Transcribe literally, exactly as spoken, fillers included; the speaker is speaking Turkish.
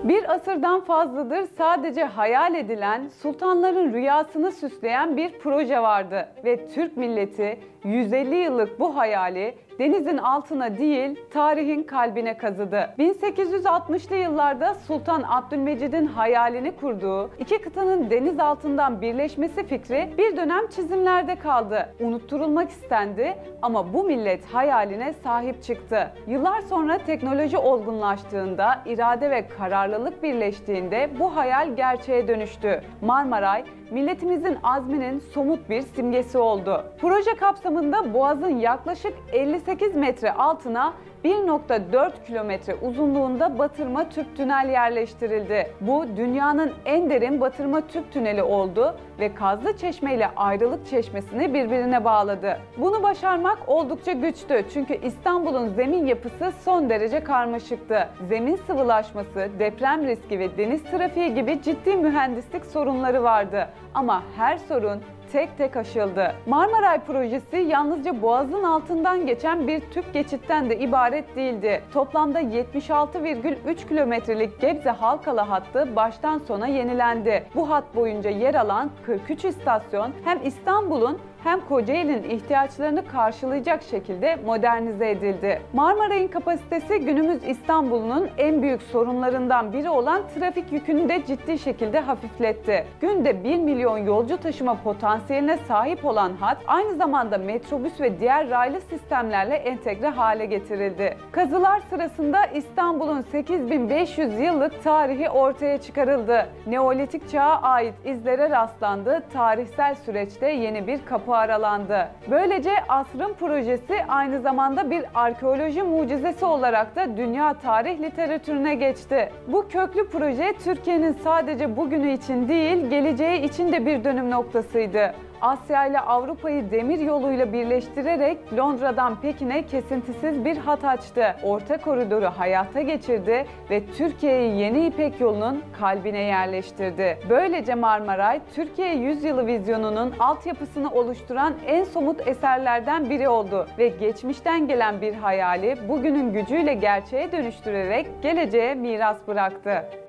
Bir asırdan fazladır sadece hayal edilen, sultanların rüyasını süsleyen bir proje vardı ve Türk milleti yüz elli yıllık bu hayali denizin altına değil, tarihin kalbine kazıdı. bin sekiz yüz altmışlı yıllarda Sultan Abdülmecid'in hayalini kurduğu, iki kıtanın deniz altından birleşmesi fikri bir dönem çizimlerde kaldı. Unutturulmak istendi ama bu millet hayaline sahip çıktı. Yıllar sonra teknoloji olgunlaştığında, irade ve kararlılık birleştiğinde bu hayal gerçeğe dönüştü. Marmaray, milletimizin azminin somut bir simgesi oldu. Proje kapsamında Boğaz'ın yaklaşık elli sekiz metre altına bir nokta dört kilometre uzunluğunda batırma tüp tünel yerleştirildi. Bu dünyanın en derin batırma tüp tüneli oldu ve Kazlıçeşme ile Ayrılık Çeşmesi'ni birbirine bağladı. Bunu başarmak oldukça güçtü çünkü İstanbul'un zemin yapısı son derece karmaşıktı. Zemin sıvılaşması, deprem riski ve deniz trafiği gibi ciddi mühendislik sorunları vardı. Ama her sorun tek tek aşıldı. Marmaray projesi yalnızca Boğaz'ın altından geçen bir tüp geçitten de ibaret değildi. Toplamda yetmiş altı virgül üç kilometrelik Gebze Halkalı hattı baştan sona yenilendi. Bu hat boyunca yer alan kırk üç istasyon hem İstanbul'un hem Kocaeli'nin ihtiyaçlarını karşılayacak şekilde modernize edildi. Marmaray'ın kapasitesi günümüz İstanbul'un en büyük sorunlarından biri olan trafik yükünü de ciddi şekilde hafifletti. Günde bir milyon yolcu taşıma potansiyeline sahip olan hat aynı zamanda metrobüs ve diğer raylı sistemlerle entegre hale getirildi. Kazılar sırasında İstanbul'un sekiz bin beş yüz yıllık tarihi ortaya çıkarıldı. Neolitik çağa ait izlere rastlandı, tarihsel süreçte yeni bir kapı aralandı. Böylece asrın projesi aynı zamanda bir arkeoloji mucizesi olarak da dünya tarih literatürüne geçti. Bu köklü proje Türkiye'nin sadece bugünü için değil, geleceği için de bir dönüm noktasıydı. Asya ile Avrupa'yı demir yoluyla birleştirerek Londra'dan Pekin'e kesintisiz bir hat açtı. Orta koridoru hayata geçirdi ve Türkiye'yi yeni İpek yolunun kalbine yerleştirdi. Böylece Marmaray, Türkiye Yüzyılı vizyonunun altyapısını oluşturan en somut eserlerden biri oldu ve geçmişten gelen bir hayali bugünün gücüyle gerçeğe dönüştürerek geleceğe miras bıraktı.